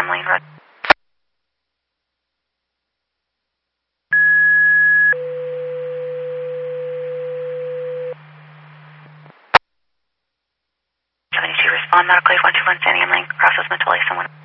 Lane Road. Respond, medical 121 Sandy Lane, process Matoli, someone.